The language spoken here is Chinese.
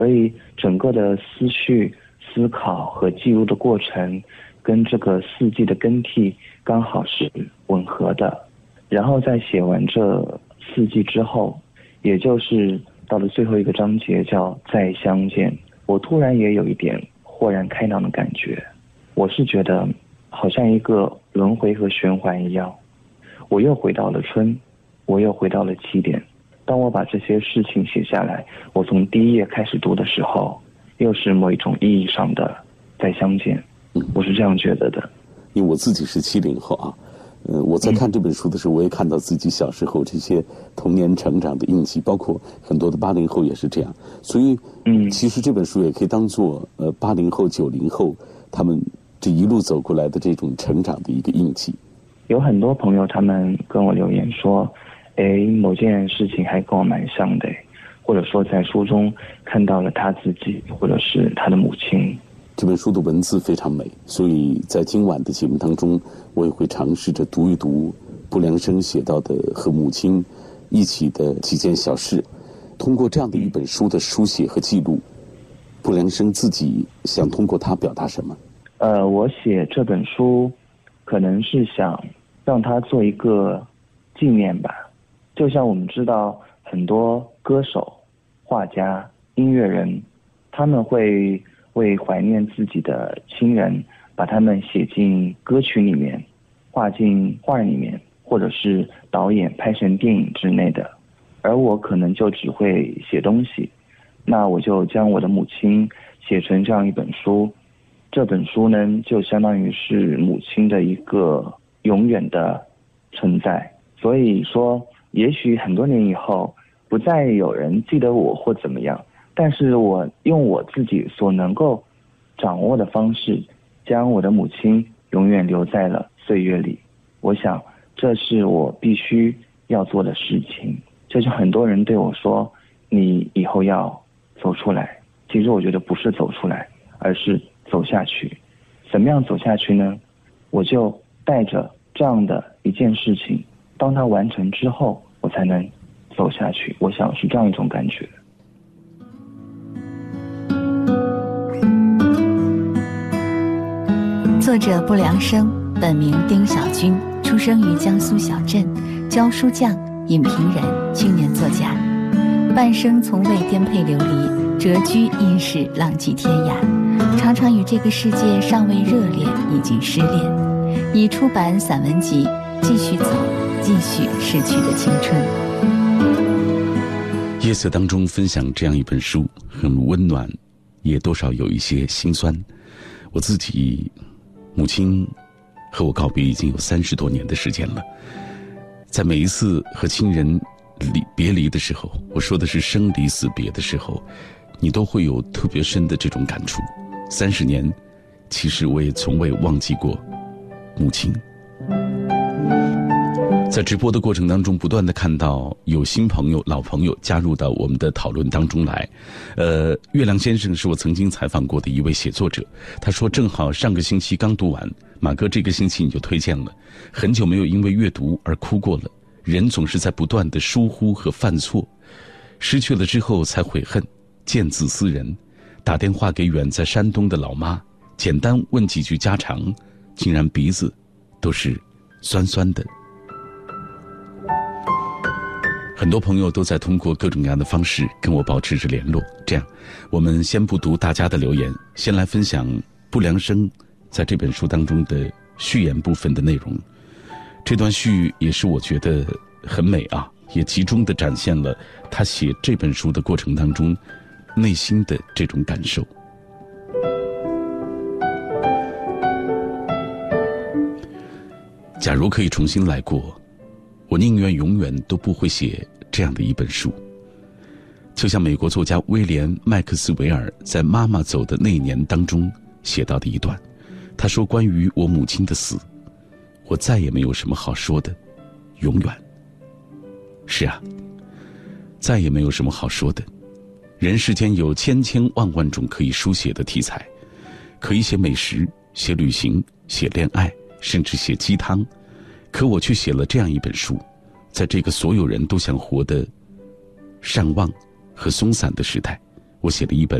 所以整个的思绪、思考和记录的过程跟这个四季的更替刚好是吻合的。然后在写完这四季之后，也就是到了最后一个章节叫再相见，我突然也有一点豁然开朗的感觉。我是觉得好像一个轮回和循环一样，我又回到了春，我又回到了起点。当我把这些事情写下来，我从第一页开始读的时候，又是某一种意义上的再相见。我是这样觉得的。 因为我自己是70后啊，我在看这本书的时候，我也看到自己小时候这些童年成长的印记，包括很多的80后也是这样。所以，其实这本书也可以当做80后、90后他们这一路走过来的这种成长的一个印记。 有很多朋友他们跟我留言说，某件事情还跟我蛮像的，或者说在书中看到了他自己，或者是他的母亲。 这本书的文字非常美，所以在今晚的节目当中，我也会尝试着读一读不良生写到的和母亲一起的几件小事。通过这样的一本书的书写和记录，不良生自己想通过它表达什么？ 我写这本书可能是想让它做一个纪念吧。就像我们知道很多歌手、画家、音乐人，他们会为怀念自己的亲人，把他们写进歌曲里面，画进画里面，或者是导演拍成电影之类的。而我可能就只会写东西，那我就将我的母亲写成这样一本书。这本书呢，就相当于是母亲的一个永远的存在。所以说，也许很多年以后，不再有人记得我或怎么样，但是我用我自己所能够掌握的方式，将我的母亲永远留在了岁月里。我想，这是我必须要做的事情。就是很多人对我说，你以后要走出来。其实我觉得不是走出来，而是走下去。怎么样走下去呢？我就带着这样的一件事情，当它完成之后，我才能走下去。我想是这样一种感觉。 作者不良生，本名丁小军，出生于江苏小镇，教书匠、影评人、青年作家。半生从未颠沛流离，谪居应试，浪迹天涯，常常与这个世界尚未热恋，已经失恋。已出版散文集《继续走，继续逝去的青春》。 夜色当中分享这样一本书，很温暖，也多少有一些心酸。我自己母亲和我告别已经有30多年的时间了，在每一次和亲人别离的时候，我说的是生离死别的时候，你都会有特别深的这种感触。30年，其实我也从未忘记过母亲。在直播的过程当中，不断的看到有新朋友、老朋友加入到我们的讨论当中来。月亮先生是我曾经采访过的一位写作者，他说正好上个星期刚读完，马哥这个星期你就推荐了。很久没有因为阅读而哭过了，人总是在不断的疏忽和犯错，失去了之后才悔恨，见字思人。打电话给远在山东的老妈，简单问几句家常，竟然鼻子都是酸酸的。很多朋友都在通过各种各样的方式跟我保持着联络。这样，我们先不读大家的留言，先来分享不良生在这本书当中的序言部分的内容。这段序也是我觉得很美啊，也集中地展现了他写这本书的过程当中内心的这种感受。假如可以重新来过，我宁愿永远都不会写这样的一本书。就像美国作家威廉·麦克斯韦尔在《妈妈走的那一年》当中写到的一段，他说，关于我母亲的死，我再也没有什么好说的，永远。是啊，再也没有什么好说的。人世间有千千万万种可以书写的题材，可以写美食，写旅行，写恋爱，甚至写鸡汤。可我却写了这样一本书，在这个所有人都想活得善忘和松散的时代， 我写了一本